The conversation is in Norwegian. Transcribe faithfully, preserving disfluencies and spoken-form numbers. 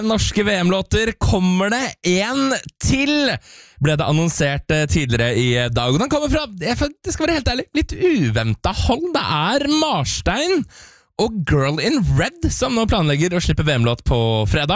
norske V M-låter. Kommer det en til? Ble det annonsert tidligere i dag. Og den kommer fra, det skal være helt ærlig, litt uventet hold. Det er Marstein og Girl in Red som nå planlegger å slippe V M-låt på fredag.